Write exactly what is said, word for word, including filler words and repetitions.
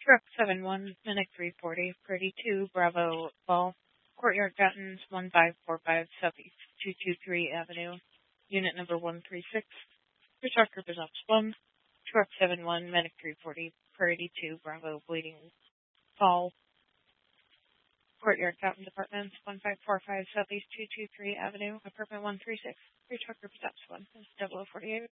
Truck seven one, Minute three forty, Purdy two, Bravo, Ball, Courtyard Gardens, one five four five Southeast two two three Avenue, Unit number one three six. Your truck group is Ops one. Truck seven one, Minute three forty, Purdy two, Bravo, Bleeding, Fall, Courtyard Fountain Apartments, one five four five Southeast two two three Avenue, Apartment one three six. Your truck group is Ops one. It's double oh forty-eight.